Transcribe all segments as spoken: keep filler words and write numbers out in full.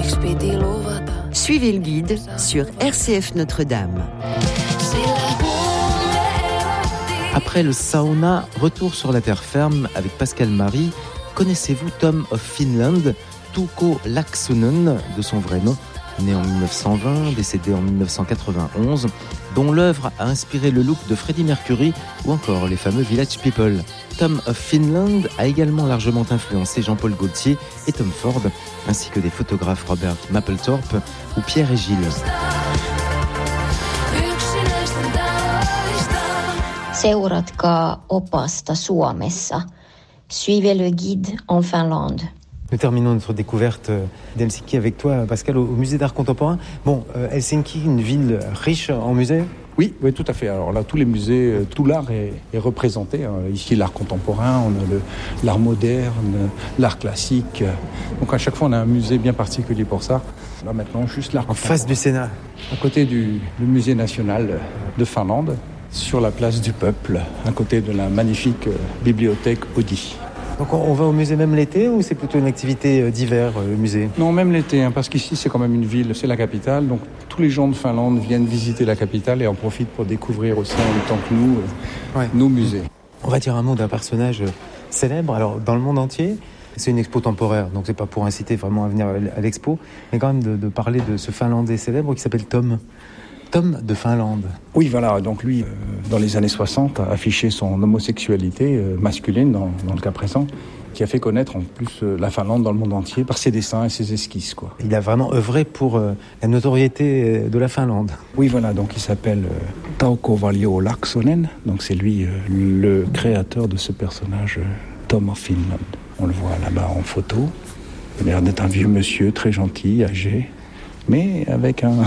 Suivez le guide sur R C F Notre-Dame. Après le sauna, retour sur la terre ferme avec Pascal Marie. Connaissez-vous Tom of Finland, Touko Laaksonen de son vrai nom, né en dix-neuf cent vingt, décédé en dix-neuf cent quatre-vingt-onze, dont l'œuvre a inspiré le look de Freddie Mercury ou encore les fameux Village People. Tom of Finland a également largement influencé Jean-Paul Gaultier et Tom Ford, ainsi que des photographes Robert Mapplethorpe ou Pierre et Gilles. Seuratkaa opasta Suomessa. Suivez le guide en Finlande. Nous terminons notre découverte d'Helsinki avec toi, Pascal, au musée d'art contemporain. Bon, euh, Helsinki, une ville riche en musées ? Oui, oui, tout à fait. Alors là, tous les musées, tout l'art est, est représenté. Ici, l'art contemporain, on a le, l'art moderne, l'art classique. Donc à chaque fois, on a un musée bien particulier pour ça. Là maintenant, juste l'art en face du Sénat, à côté du, du musée national de Finlande, sur la place du peuple, à côté de la magnifique bibliothèque Audi. Donc on va au musée même l'été ou c'est plutôt une activité d'hiver, le musée ? Non, même l'été, hein, parce qu'ici c'est quand même une ville, c'est la capitale. Donc tous les gens de Finlande viennent visiter la capitale et en profitent pour découvrir aussi en même temps que nous, euh, ouais. nos musées. On va dire un mot d'un personnage célèbre, alors dans le monde entier. C'est une expo temporaire, donc c'est pas pour inciter vraiment à venir à l'expo, mais quand même de, de parler de ce Finlandais célèbre qui s'appelle Tom. Tom de Finlande. Oui, voilà. Donc lui, euh, dans les années soixante, a affiché son homosexualité euh, masculine, dans, dans le cas présent, qui a fait connaître en plus euh, la Finlande dans le monde entier par ses dessins et ses esquisses, quoi. Il a vraiment œuvré pour euh, la notoriété de la Finlande. Oui, voilà. Donc il s'appelle euh, Touko Valio Laaksonen. Donc c'est lui euh, le créateur de ce personnage, euh, Tom of Finland. On le voit là-bas en photo. Il a l'air d'être un vieux monsieur, très gentil, âgé, mais avec un...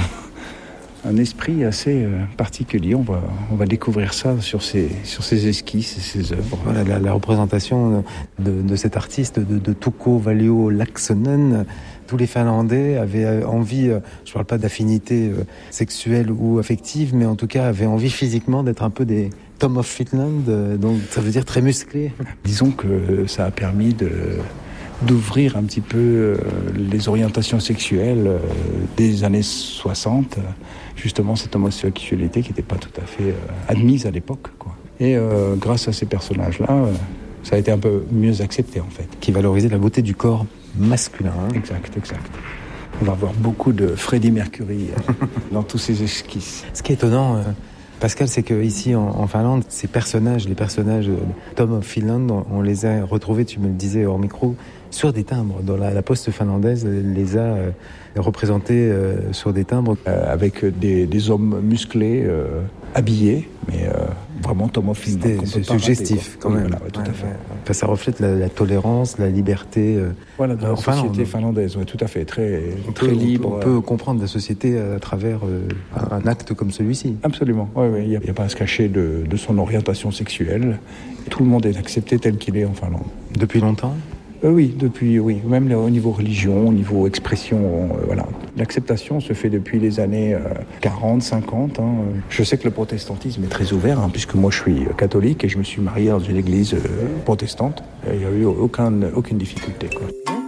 un esprit assez euh, particulier. On va, on va découvrir ça sur ses, sur ses esquisses et ses œuvres. Voilà, la, la représentation de, de cet artiste, de, de Touko Valio Laaksonen. Tous les Finlandais avaient envie, je ne parle pas d'affinité sexuelle ou affective, mais en tout cas avaient envie physiquement d'être un peu des Tom of Finland, donc ça veut dire très musclés. Disons que ça a permis de... d'ouvrir un petit peu euh, les orientations sexuelles euh, des années soixante, euh, justement cette homosexualité qui n'était pas tout à fait euh, admise à l'époque, quoi. Et euh, grâce à ces personnages-là, euh, ça a été un peu mieux accepté en fait. Qui valorisait la beauté du corps masculin. Hein. Exact, exact. On va voir beaucoup de Freddie Mercury euh, dans tous ces esquisses. Ce qui est étonnant... Euh... Pascal, c'est qu'ici en, en Finlande, ces personnages, les personnages de Tom of Finland, on, on les a retrouvés, tu me le disais hors micro, sur des timbres. Dans la, la poste finlandaise les a euh, représentés euh, sur des timbres. Euh, avec des, des hommes musclés, euh, habillés, mais euh, vraiment Tom of Finland. C'est suggestif quand même. Oui, voilà, ouais, tout ouais, à fait. Ouais. Enfin, ça reflète la, la tolérance, la liberté. Euh, voilà, de la enfin, société on, finlandaise, ouais, tout à fait, très, on très peut, libre. On peut, on peut comprendre la société à travers euh, un, un acte comme celui-ci. Absolument, oui, oui. Il n'y a, a pas à se cacher de, de son orientation sexuelle. Tout le monde est accepté tel qu'il est en Finlande. Depuis longtemps ? Euh, oui, depuis, oui, même au niveau religion, au niveau expression, euh, voilà. L'acceptation se fait depuis les années euh, quarante, cinquante. Hein. Je sais que le protestantisme est très ouvert, hein, puisque moi je suis catholique et je me suis marié dans une église euh, protestante. Il n'y a eu aucun, aucune difficulté, quoi.